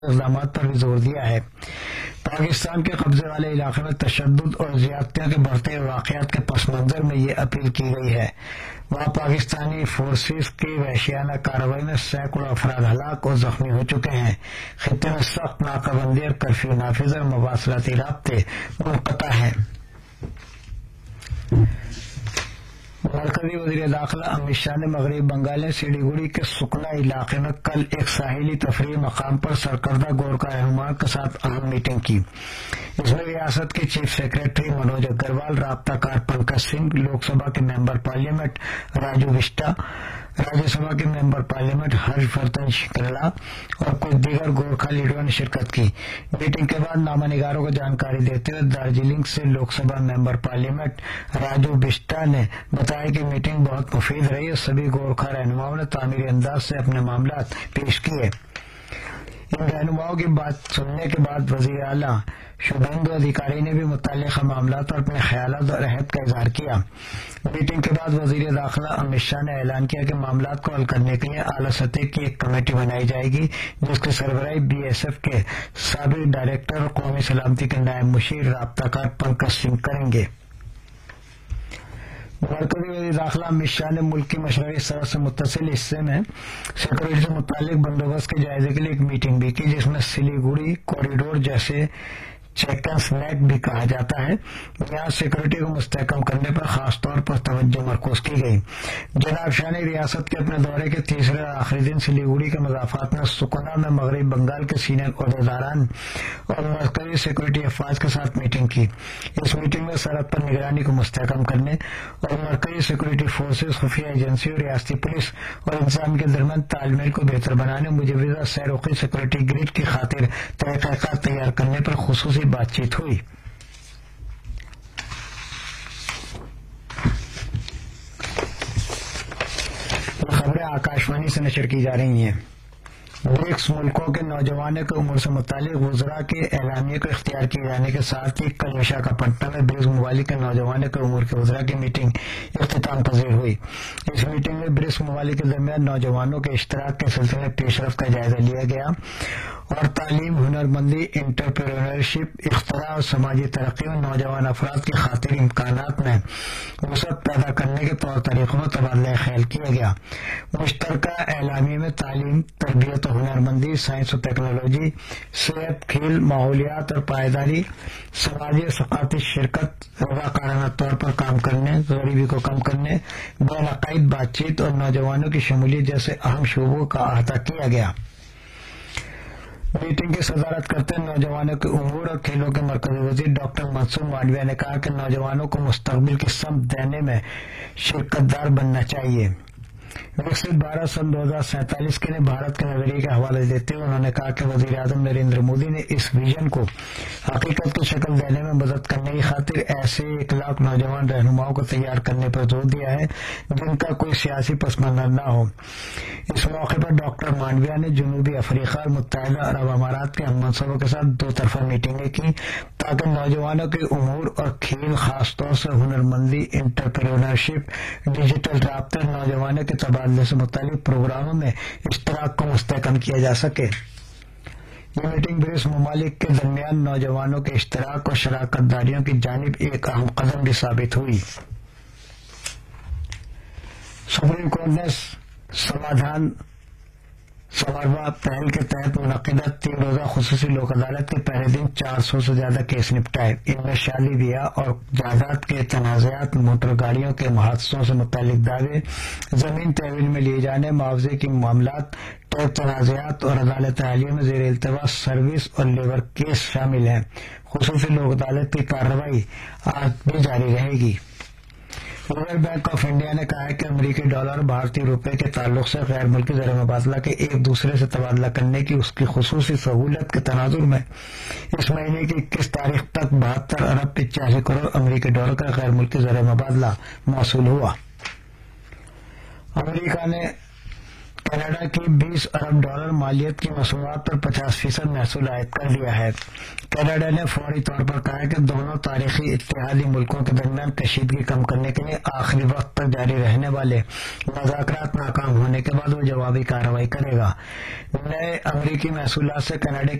اقدامات پر بھی زور دیا ہے۔ پاکستان کے قبضے والے علاقے میں تشدد اور زیادتیوں کے بڑھتے واقعات کے پس منظر میں یہ اپیل کی گئی ہے۔ وہاں پاکستانی فورسز کی وحشیانہ کارروائی میں سینکڑوں افراد ہلاک اور زخمی ہو چکے ہیں۔ خطے میں سخت ناکہ بندی اور کرفیو نافذ اور مواصلاتی رابطے منقطع ہیں۔ مرکزی وزیر داخلہ امت شاہ نے مغربی بنگال میں سلیگوڑی کے سکنا علاقے میں کل ایک ساحلی تفریحی مقام پر سرکردہ گورکھا رہنماؤں کے ساتھ اہم میٹنگ کی۔ اس میں ریاست کے چیف سیکرٹری منوج اگروال، رابطہ کار پنکج سنگھ، لوک سبھا کے ممبر پارلیمنٹ راجو وشٹا، راجیہ سبھا کے ممبر پارلیمنٹ ہرش وردھن شنکلا اور کچھ دیگر گورکھا لیڈروں نے شرکت کی۔ میٹنگ کے بعد نامہ نگاروں کو جانکاری دیتے ہوئے دارجلنگ سے لوک سبھا ممبر پارلیمنٹ راجو وشٹا نے بتایا کہ میٹنگ بہت مفید رہی اور سبھی گورکھا رہنماؤں نے تعمیری انداز سے اپنے معاملات پیش کیے۔ ان رہنماؤں کی بات سننے کے بعد وزیر اعلیٰ شبھیندو ادھیکاری نے بھی متعلقہ معاملات اور اپنے خیالات اور عہد کا اظہار کیا۔ میٹنگ کے بعد وزیر داخلہ امت شاہ نے اعلان کیا کہ معاملات کو حل کرنے کے لیے اعلیٰ سطح کی ایک کمیٹی بنائی جائے گی، جس کی سربراہی بی ایس ایف کے سابق ڈائریکٹر اور قومی سلامتی کے نائب مشیر رابطہ کار پنکج سنگھ کریں گے۔ مرکزی وزیر داخلہ امت شاہ نے ملک کی مشرقی سرحد سے متصل حصے میں سیکورٹی سے متعلق بندوبست کے جائزے کے لیے ایک میٹنگ بھی کی، جس میں سلیگوڑی کوریڈور جیسے چیکنس نیک بھی کہا جاتا ہے، یہاں سیکورٹی کو مستحکم کرنے پر خاص طور پر توجہ مرکوز کی گئی۔ جناب شاہ نے ریاست کے اپنے دورے کے تیسرے اور آخری دن سلیگوڑی کے مضافات میں سکنا میں مغربی بنگال کے سینئر عہدیداران اور مرکزی سیکورٹی افواج کے ساتھ میٹنگ کی۔ اس میٹنگ میں سرحد پر نگرانی کو مستحکم کرنے اور مرکزی سیکورٹی فورسز، خفیہ ایجنسی اور ریاستی پولیس اور انتظام کے درمیان تال میل کو بہتر بنانے، مجوزہ سیروقی سیکورٹی گرڈ کی خاطر طریقہ کار تیار کرنے پر خصوصی بات چیت ہوئی۔ خبریں آکاشوانی سے نشر کی جا رہی ہیں۔ برکس ملکوں کے نوجوانوں کے امور سے متعلق وزراء کے اعلامیے کو اختیار کیے جانے کے ساتھ ہی کل وشاکھاپٹنم میں برکس ممالک کے نوجوانوں کے امور کے وزراء کی میٹنگ اختتام پذیر ہوئی۔ اس میٹنگ میں برکس ممالک کے درمیان نوجوانوں کے اشتراک کے سلسلے میں پیش رفت کا جائزہ لیا گیا اور تعلیم، ہنرمندی، انٹرپرینورشپ، اختراع اور سماجی ترقی میں نوجوان افراد کی خاطر امکانات میں وسعت پیدا کرنے کے طور طریقوں میں تبادلہ خیال کیا گیا۔ مشترکہ اعلامیے میں تعلیم، تربیت و ہنرمندی، سائنس و ٹیکنالوجی، صحت، کھیل، ماحولیات اور پائیداری، سماجی اور ثقافتی شرکت، رضاکارانہ طور پر کام کرنے، غریبی کو کم کرنے، بین عقائد بات چیت اور نوجوانوں کی شمولیت جیسے اہم شعبوں کا احاطہ کیا گیا۔ میٹنگ کی صدارت کرتے نوجوانوں کے امور اور کھیلوں کے مرکزی وزیر ڈاکٹر منسوخ مانڈویہ نے کہا کہ نوجوانوں کو مستقبل کی سمت دینے میں شرکت دار بننا چاہیے۔ وکست بھارت سن 2047 کے لیے بھارت کے نظریے کا حوالہ دیتے ہوئے انہوں نے کہا کہ وزیر اعظم نریندر مودی نے اس ویژن کو حقیقت کی شکل دینے میں مدد کرنے کی خاطر ایسے 1 لاکھ نوجوان رہنماؤں کو تیار کرنے پر زور دیا ہے جن کا کوئی سیاسی پس منظر نہ ہو۔ اس موقع پر ڈاکٹر مانڈویہ نے جنوبی افریقہ اور متحدہ عرب امارات کے ہم منصبوں کے ساتھ 2 طرفہ میٹنگیں کی تاکہ نوجوانوں کے امور اور کھیل، خاص طور سے ہنرمندی، انٹرپرینورشپ، ڈیجیٹل رابطے، نوجوانوں کے تبادلے سے متعلق پروگراموں میں اشتراک کو مستحکم کیا جا سکے۔ یہ میٹنگ برکس ممالک کے درمیان نوجوانوں کے اشتراک اور شراکت داریوں کی جانب ایک اہم قدم بھی ثابت ہوئی۔ سپریم کورٹ نے سمادھان سماروا پہل کے تحت منعقدہ 3 روزہ خصوصی لوک عدالت کے پہلے دن 400 سے زیادہ کیس نپٹائے۔ ان میں شادی بیاہ اور جائیداد کے تنازعات، موٹر گاڑیوں کے حادثوں سے متعلق دعوے، زمین تحویل میں لیے جانے، معاوضے کے معاملات، ٹیکس تنازعات اور عدالت عالیہ میں زیر التوا سروس اور لیبر کیس شامل ہیں۔ خصوصی لوک عدالت کی کارروائی آج بھی جاری رہے گی۔ ریزرو بینک آف انڈیا نے کہا ہے کہ امریکی ڈالر اور بھارتی روپے کے تعلق سے غیر ملکی زر مبادلہ کے ایک دوسرے سے تبادلہ کرنے کی اس کی خصوصی سہولت کے تناظر میں اس مہینے کی 21 تاریخ تک 72 ارب 85 کروڑ امریکی ڈالر کا غیر ملکی زر مبادلہ موصول ہوا۔ امریکہ کینیڈا کی $20 ارب مالیت کی مصنوعات پر 50% محصول عائد کر دیا ہے۔ کینیڈا نے فوری طور پر کہا ہے کہ دونوں تاریخی اتحادی ملکوں کے درمیان کشیدگی کم کرنے کے لیے آخری وقت تک جاری رہنے والے مذاکرات ناکام ہونے کے بعد وہ جوابی کارروائی کرے گا۔ نئے امریکی محصولات سے کینیڈا